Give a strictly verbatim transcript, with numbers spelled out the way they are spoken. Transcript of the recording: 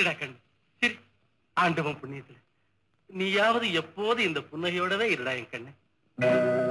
சிரிடா கண்ணு சிரி. ஆண்டவன் புண்ணியத்துல நீயாவது எப்போது இந்த புன்னகையோடவே இருடா என் கண்ணு.